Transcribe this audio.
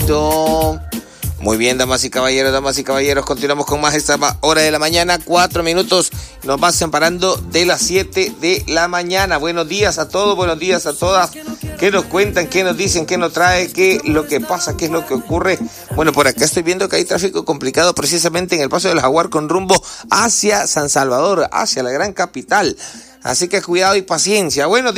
Listo. Muy bien, damas y caballeros, continuamos con más esta hora de la mañana, 4 minutos, nos van separando de las 7 de la mañana. Buenos días a todos, buenos días a todas. ¿Qué nos cuentan? ¿Qué nos dicen? ¿Qué nos trae? ¿Qué es lo que pasa? ¿Qué es lo que ocurre? Bueno, por acá estoy viendo que hay tráfico complicado precisamente en el Paso del Jaguar con rumbo hacia San Salvador, hacia la gran capital. Así que cuidado y paciencia. Buenos días.